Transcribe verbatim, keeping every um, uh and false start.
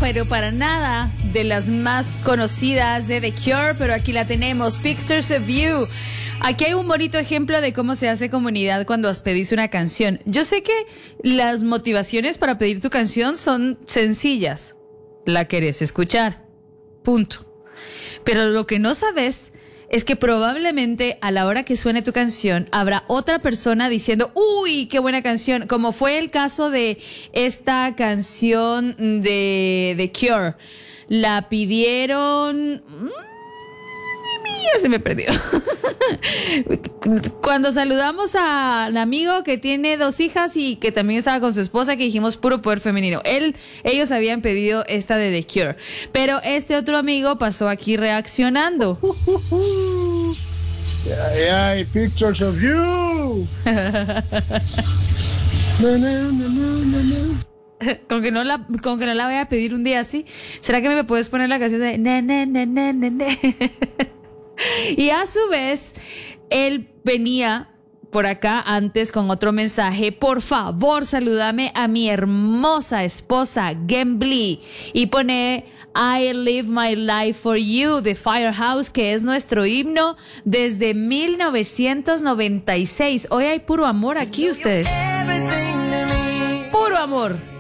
pero para nada de las más conocidas de The Cure, pero aquí la tenemos, Pictures of You. Aquí hay un bonito ejemplo de cómo se hace comunidad cuando pedís una canción. Yo sé que las motivaciones para pedir tu canción son sencillas. La querés escuchar. Punto. Pero lo que no sabes es que probablemente a la hora que suene tu canción habrá otra persona diciendo, uy, qué buena canción, como fue el caso de esta canción de The Cure. La pidieron... Ya se me perdió. Cuando saludamos al amigo que tiene dos hijas y que también estaba con su esposa, que dijimos puro poder femenino. Él, ellos habían pedido esta de The Cure. Pero este otro amigo pasó aquí reaccionando. Yeah, yeah, pictures of you. No, no, no, no, no. Con que no la, con que no la voy a pedir un día así. ¿Será que me puedes poner la canción de ne, ne, ne, ne, ne, ne? Y a su vez, él venía por acá antes con otro mensaje. Por favor, salúdame a mi hermosa esposa, Gembly. Y pone I Live My Life For You de Firehouse, que es nuestro himno desde mil novecientos noventa y seis. Hoy hay puro amor aquí, ustedes. Puro amor.